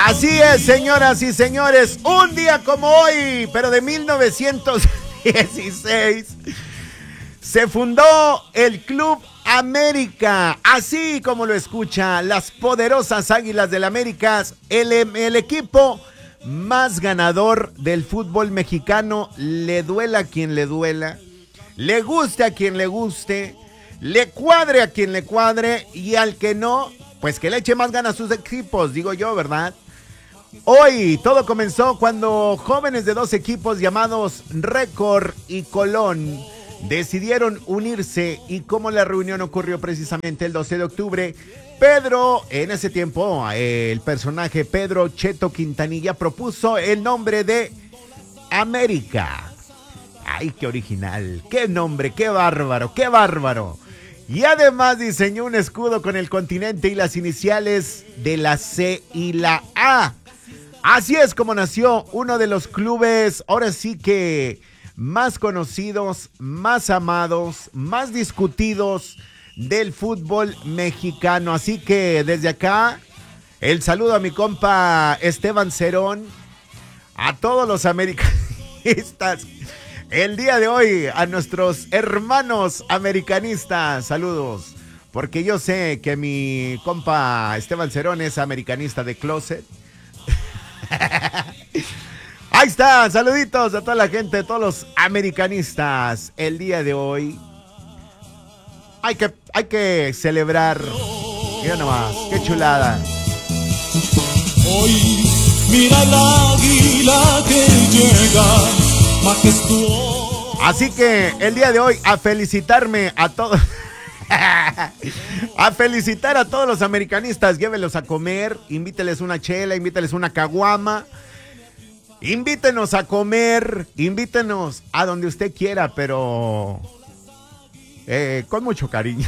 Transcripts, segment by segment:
Así es, señoras y señores, un día como hoy, pero de 1916, se fundó el Club América, así como lo escucha, las poderosas Águilas del América, el equipo más ganador del fútbol mexicano, le duela a quien le duela, le guste a quien le guste, le cuadre a quien le cuadre y al que no, pues que le eche más ganas a sus equipos, digo yo, ¿verdad? Hoy todo comenzó cuando jóvenes de dos equipos llamados Récord y Colón decidieron unirse, y como la reunión ocurrió precisamente el 12 de octubre, Pedro, en ese tiempo, el personaje Pedro Cheto Quintanilla propuso el nombre de América. ¡Ay, qué original! ¡Qué nombre! ¡Qué bárbaro! ¡Qué bárbaro! Y además diseñó un escudo con el continente y las iniciales de la C y la A. Así es como nació uno de los clubes, ahora sí que más conocidos, más amados, más discutidos del fútbol mexicano. Así que desde acá, el saludo a mi compa Esteban Cerón, a todos los americanistas. El día de hoy, a nuestros hermanos americanistas, saludos, porque yo sé que mi compa Esteban Cerón es americanista de closet. Ahí está, saluditos a toda la gente, todos los americanistas. El día de hoy hay que celebrar. Mira nomás, qué chulada. Hoy mira el águila que llega, majestuosa. Así que el día de hoy a felicitarme a todos. A felicitar a todos los americanistas, llévenlos a comer, invíteles una chela, invíteles una caguama, invítenos a comer, invítenos a donde usted quiera, pero con mucho cariño.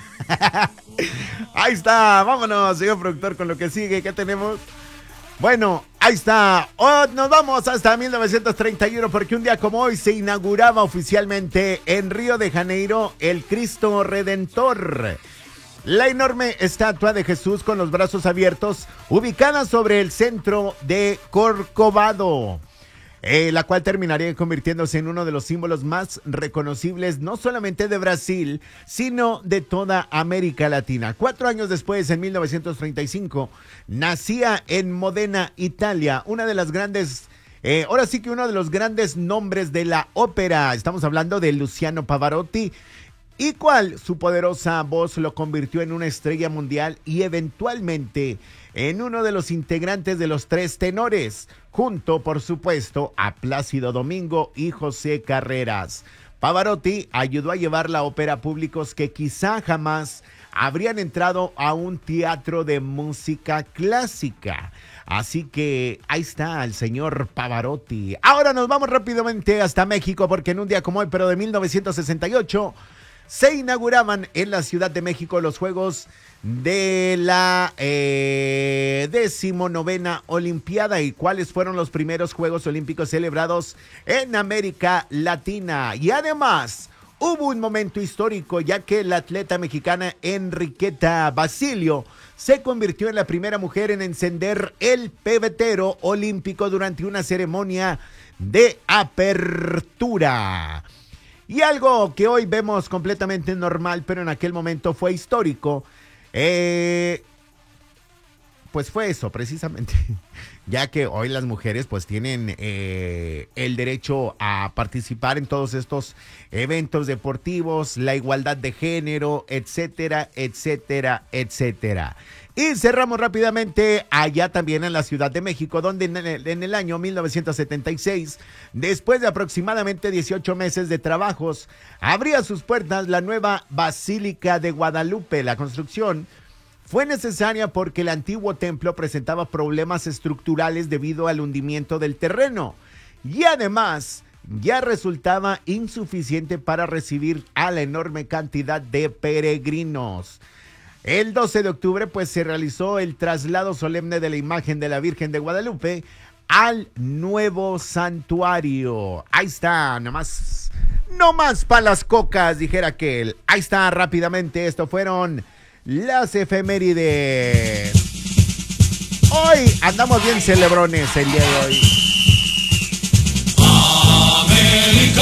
Ahí está, vámonos, señor productor, con lo que sigue. ¿Qué tenemos? Bueno, ahí está. Nos vamos hasta 1931 porque un día como hoy se inauguraba oficialmente en Río de Janeiro el Cristo Redentor. La enorme estatua de Jesús con los brazos abiertos, ubicada sobre el centro de Corcovado, la cual terminaría convirtiéndose en uno de los símbolos más reconocibles, no solamente de Brasil, sino de toda América Latina. 4 años después, en 1935, nacía en Modena, Italia, una de las grandes, ahora sí que uno de los grandes nombres de la ópera. Estamos hablando de Luciano Pavarotti, y cual su poderosa voz lo convirtió en una estrella mundial y eventualmente en uno de los integrantes de los Tres Tenores, junto, por supuesto, a Plácido Domingo y José Carreras. Pavarotti ayudó a llevar la ópera a públicos que quizá jamás habrían entrado a un teatro de música clásica. Así que ahí está el señor Pavarotti. Ahora nos vamos rápidamente hasta México, porque en un día como hoy, pero de 1968, se inauguraban en la Ciudad de México los Juegos de la 19ª Olimpiada. ¿Y cuáles fueron los primeros Juegos Olímpicos celebrados en América Latina? Y además hubo un momento histórico, ya que la atleta mexicana Enriqueta Basilio se convirtió en la primera mujer en encender el pebetero olímpico durante una ceremonia de apertura. Y algo que hoy vemos completamente normal, pero en aquel momento fue histórico, pues fue eso precisamente, ya que hoy las mujeres pues tienen el derecho a participar en todos estos eventos deportivos, la igualdad de género, etcétera, etcétera, etcétera. Y cerramos rápidamente allá también en la Ciudad de México, donde en el año 1976, después de aproximadamente 18 meses de trabajos, abría sus puertas la nueva Basílica de Guadalupe. La construcción fue necesaria porque el antiguo templo presentaba problemas estructurales debido al hundimiento del terreno, y además ya resultaba insuficiente para recibir a la enorme cantidad de peregrinos. El 12 de octubre pues se realizó el traslado solemne de la imagen de la Virgen de Guadalupe al nuevo santuario. Ahí está, nomás para las cocas, dijera aquel. Ahí está, rápidamente, esto fueron las efemérides. Hoy andamos bien celebrones el día de hoy. América.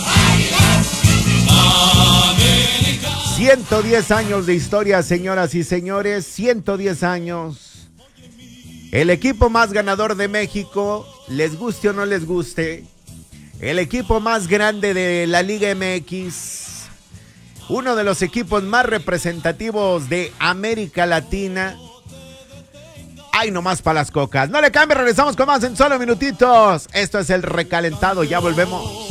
110 años de historia, señoras y señores, 110 años. El equipo más ganador de México, les guste o no les guste, el equipo más grande de la Liga MX, uno de los equipos más representativos de América Latina. Ay, nomás para las cocas. No le cambie, regresamos con más en solo minutitos. Esto es El Recalentado, ya volvemos.